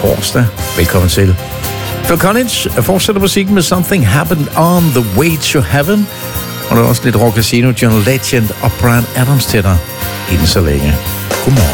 torsdag. Velkommen til. Phil Collins fortsætter musikken med Something Happened on the Way to Heaven. Og der er også lidt Rock Casino, John Legend og Bryan Adams til dig inden så længe. Godmorgen.